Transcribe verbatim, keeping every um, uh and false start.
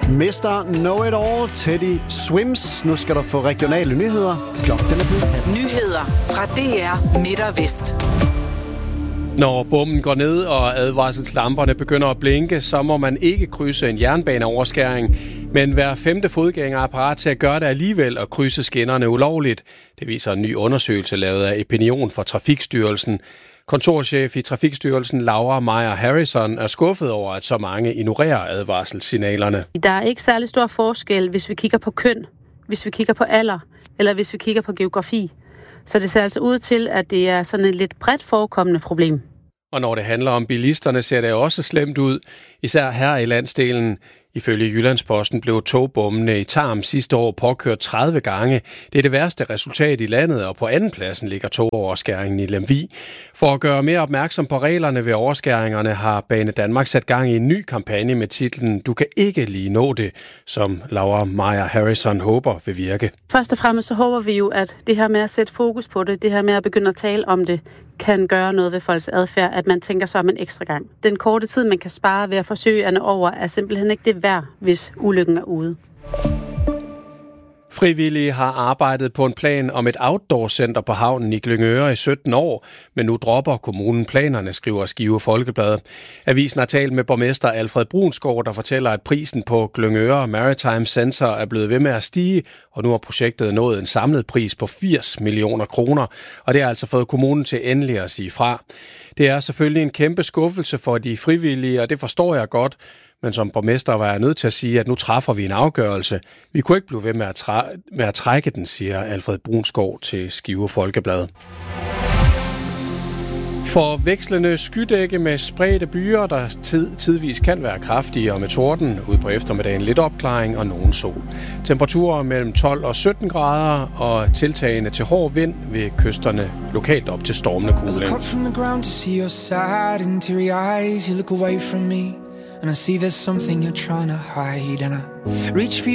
mister Know-it-all, Teddy Swims. Nu skal du få regionale nyheder. Klokken er blevet. Nyheder fra D R Midt og Vest. Når bommen går ned og advarselslamperne begynder at blinke, så må man ikke krydse en jernbaneoverskæring. Men hver femte fodgænger er parat til at gøre det alligevel og krydse skinnerne ulovligt. Det viser en ny undersøgelse lavet af Opinion for Trafikstyrelsen. Kontorchef i Trafikstyrelsen Laura Meyer Harrison er skuffet over, at så mange ignorerer advarselssignalerne. Der er ikke særlig stor forskel, hvis vi kigger på køn, hvis vi kigger på alder, eller hvis vi kigger på geografi. Så det ser altså ud til, at det er sådan et lidt bredt forekommende problem. Og når det handler om bilisterne, ser det også slemt ud, især her i landsdelen. Ifølge Jyllandsposten blev togbommene i Tarm sidste år påkørt tredive gange. Det er det værste resultat i landet, og på andenpladsen ligger togoverskæringen i Lemvig. For at gøre mere opmærksom på reglerne ved overskæringerne har Bane Danmark sat gang i en ny kampagne med titlen "Du kan ikke lige nå det", som Laura Meyer Harrison håber vil virke. Først og fremmest så håber vi jo, at det her med at sætte fokus på det, det her med at begynde at tale om det, kan gøre noget ved folks adfærd, at man tænker sig om en ekstra gang. Den korte tid, man kan spare ved at forsøge at nå over, er simpelthen ikke det værd, hvis ulykken er ude. Frivillige har arbejdet på en plan om et outdoor-center på havnen i Glyngøre i sytten år, men nu dropper kommunen planerne, skriver Skive Folkeblad. Avisen har talt med borgmester Alfred Brunsgaard, der fortæller, at prisen på Glyngøre Maritime Center er blevet ved med at stige, og nu har projektet nået en samlet pris på firs millioner kroner, og det har altså fået kommunen til endelig at sige fra. Det er selvfølgelig en kæmpe skuffelse for de frivillige, og det forstår jeg godt. Men som borgmester var jeg nødt til at sige, at nu træffer vi en afgørelse. Vi kunne ikke blive ved med at, træ- med at trække den, siger Alfred Brunsgaard til Skive Folkeblad. For vekslende skydække med spredte byer, der tid, tidvis kan være kraftige og med torden. Ude på eftermiddagen lidt opklaring og nogen sol. Temperaturer mellem tolv og sytten grader og tiltagende til hård vind ved kysterne lokalt op til stormende kuling. And I see there's something you're trying to hide, and I reach for